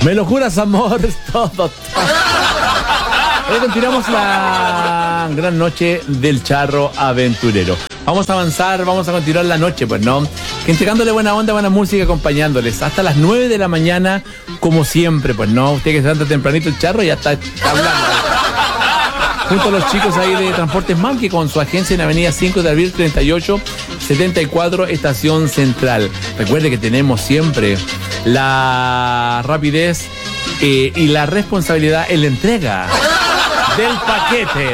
Me lo juras, amor, todo. Hoy continuamos la gran noche del charro aventurero. Vamos a avanzar, vamos a continuar la noche, pues, ¿no? Entregándole buena onda, buena música, acompañándoles hasta las 9 de la mañana, como siempre, pues, ¿no? Usted que se levanta tempranito, el charro ya está hablando. Junto a los chicos ahí de Transportes Manque con su agencia en Avenida 5 de Abril 3874, Estación Central. Recuerde que tenemos siempre la rapidez y la responsabilidad en la entrega del paquete.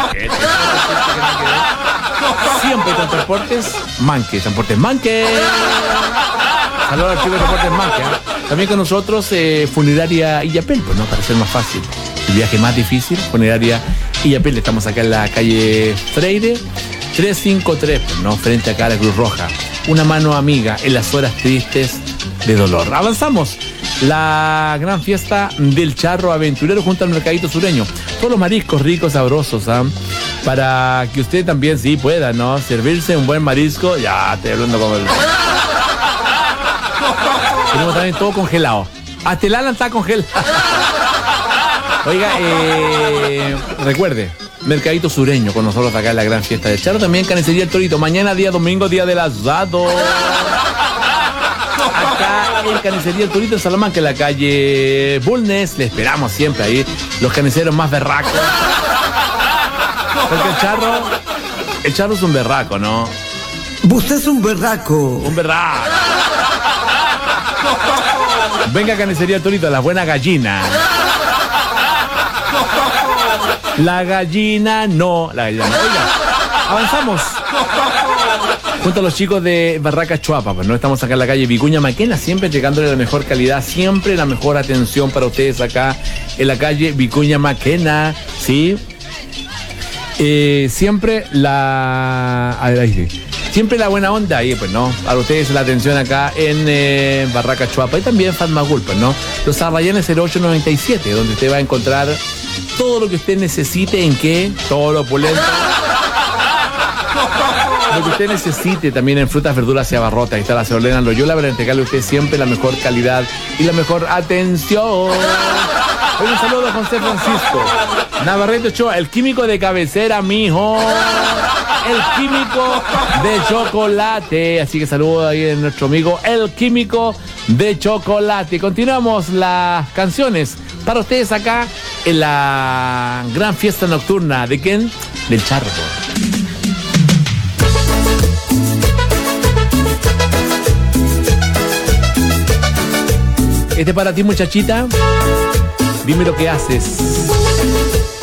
Siempre con Transportes Manque. Transportes Manque. Saludos al chico de Transportes Manque. También con nosotros Funeraria Illapel, pues, ¿no? Para ser más fácil. El viaje más difícil, Funeraria Illapel. Estamos acá en la calle Freire 353, pues, ¿no? Frente acá a la Cruz Roja. Una mano amiga en las horas tristes de dolor. Avanzamos. La gran fiesta del charro aventurero junto al mercadito sureño. Todos los mariscos ricos, sabrosos, ¿ah? Para que usted también sí pueda, ¿no? Servirse un buen marisco. Ya, estoy hablando como el... Tenemos también todo congelado. Hasta el Alan está congelado. Oiga, recuerde, mercadito sureño con nosotros acá en la gran fiesta del charro. También Carnicería El Torito. Mañana, día domingo, día del asado. Acá en Carnicería El Torito en Salamanca, en la calle Bulnes. Le esperamos siempre ahí, los carniceros más berracos. Porque el charro es un berraco, ¿no? Usted es un berraco. Un berraco. Venga a Carnicería El Torito, la buena gallina. La gallina no. Oiga, avanzamos. Junto a los chicos de Barraca Chuapa, pues, ¿no? Estamos acá en la calle Vicuña Maquena, siempre llegándole la mejor calidad, siempre la mejor atención para ustedes acá en la calle Vicuña Maquena, ¿sí? Siempre la... Siempre la buena onda ahí, pues, ¿no? Para ustedes la atención acá en Barraca Chuapa y también Fatmagul, pues, ¿no? Los Arrayanes 0897, donde usted va a encontrar todo lo que usted necesite, ¿en qué? Todo lo opulento. Lo que usted necesite también en frutas, verduras y abarrotas. Ahí está la Señora Loyola para entregarle a usted siempre la mejor calidad y la mejor atención. Hoy un saludo a José Francisco Navarrete Ochoa, el químico de cabecera, mijo. El químico de chocolate. Así que saludo ahí a nuestro amigo el químico de chocolate. Continuamos las canciones para ustedes acá en la gran fiesta nocturna. ¿De quién? Del charro. Este para ti, muchachita. Dime lo que haces.